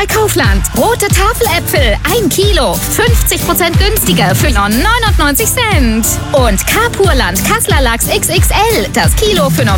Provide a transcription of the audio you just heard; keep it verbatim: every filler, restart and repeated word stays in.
Kaufland. Rote Tafeläpfel, ein Kilo, fünfzig Prozent günstiger für nur neunundneunzig Cent. Und Carpurland Kassler Lachs X X L, das Kilo für nur